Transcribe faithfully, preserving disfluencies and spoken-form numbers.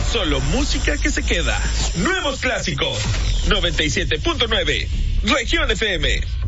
Solo música que se queda. Nuevos clásicos. noventa y siete punto nueve. Región F M.